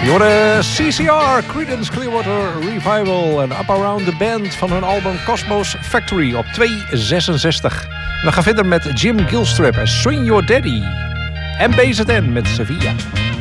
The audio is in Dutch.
Jorden CCR, Creedence Clearwater Revival en Up Around the Band van hun album Cosmos Factory op 266. We gaan verder met Jim Gilstrap en Swing Your Daddy. En BZN met Sevilla.